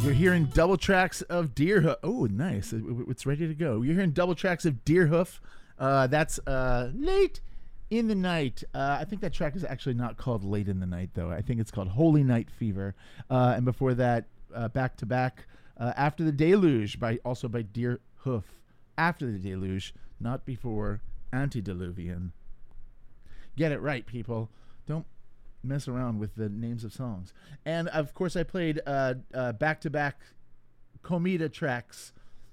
You're hearing double tracks of Deerhoof. Oh, nice. It's ready to go. You're hearing double tracks of Deerhoof. That's Late in the Night. I think that track is actually not called Late in the Night, though. I think it's called Holy Night Fever. And before that, back to back, After the Deluge, also by Deerhoof. After the Deluge, not before Antediluvian. Get it right, people. Don't mess around with the names of songs. And of course I played back-to-back Comida tracks,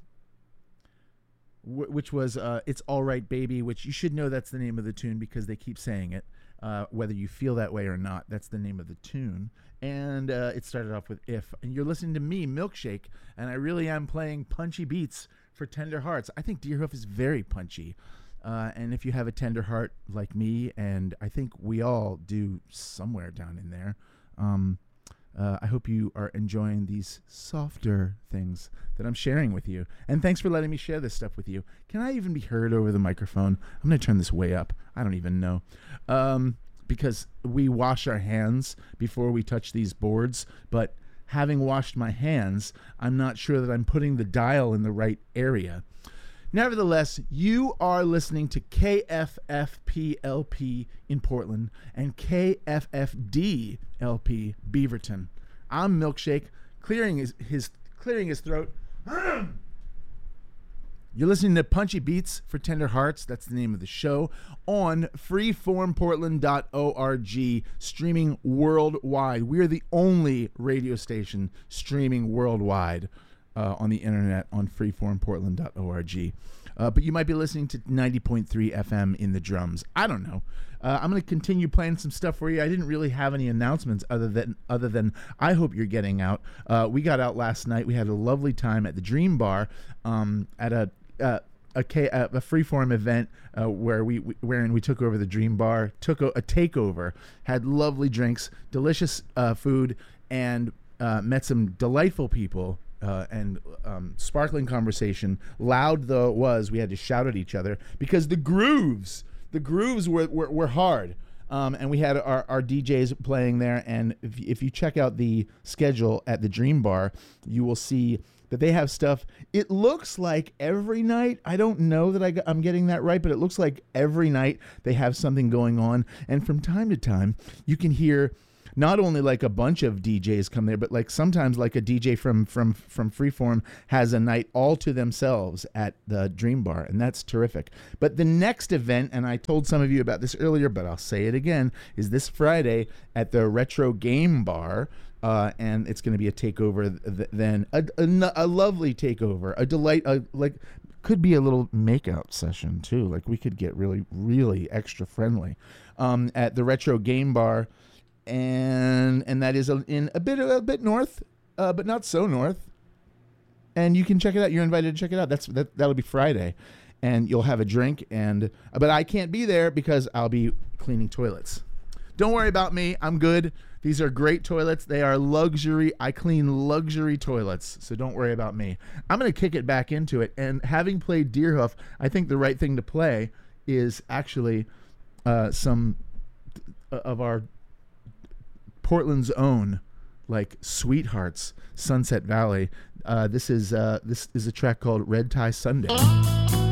which was It's All Right Baby, which you should know that's the name of the tune because they keep saying it, whether you feel that way or not. That's the name of the tune. And it started off with If. And you're listening to me, Milkshake, and I really am playing punchy beats for tender hearts. I think Deerhoof is very punchy. And if you have a tender heart like me, and I think we all do somewhere down in there, I hope you are enjoying these softer things that I'm sharing with you. And thanks for letting me share this stuff with you. Can I even be heard over the microphone? I'm going to turn this way up. I don't even know. Because we wash our hands before we touch these boards, but having washed my hands, I'm not sure that I'm putting the dial in the right area. Nevertheless, you are listening to KFFPLP in Portland and KFFDLP Beaverton. I'm Milkshake, clearing his throat. You're listening to Punchy Beats for Tender Hearts. That's the name of the show on freeformportland.org, streaming worldwide. We're the only radio station streaming worldwide on the internet on freeformportland.org. But you might be listening to 90.3 FM in the drums. I don't know. I'm going to continue playing some stuff for you. I didn't really have any announcements other than I hope you're getting out. We got out last night. We had a lovely time at the Dream Bar at a freeform event wherein we took over the Dream Bar, took a takeover, had lovely drinks, delicious food, and met some delightful people. And sparkling conversation. Loud though it was, we had to shout at each other because the grooves were hard. And we had our DJs playing there. And if you check out the schedule at the Dream Bar, you will see that they have stuff. It looks like every night. I don't know that I'm getting that right, but it looks like every night they have something going on. And from time to time, you can hear not only like a bunch of DJs come there, but like sometimes like a DJ from Freeform has a night all to themselves at the Dream Bar, and that's terrific. But the next event, and I told some of you about this earlier, but I'll say it again, is this Friday at the Retro Game Bar, and it's going to be a takeover then, a lovely takeover, a delight, could be a little makeout session too. Like we could get really, really extra friendly at the Retro Game Bar. And that is in a bit north, but not so north. And you can check it out. You're invited to check it out. That'll be Friday, and you'll have a drink. But I can't be there because I'll be cleaning toilets. Don't worry about me. I'm good. These are great toilets. They are luxury. I clean luxury toilets, so don't worry about me. I'm going to kick it back into it. And having played Deerhoof, I think the right thing to play is actually some of our Portland's own, like Sweethearts, Sunset Valley. This is a track called Red Tie Sunday.